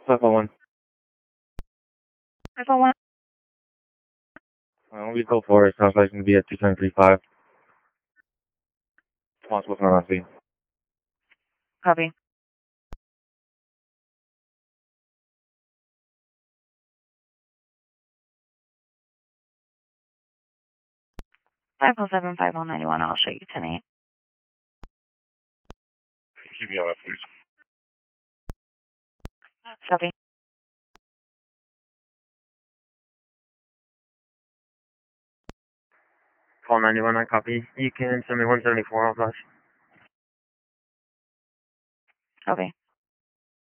501. 501. We go for it. Sounds like it's going to be at 2735. Responsible for my scene. Copy. Five oh seven 5091. I'll show you tonight. Keep me on that, please. Copy. Call 91, I copy. You can send me 174 on flash. Copy.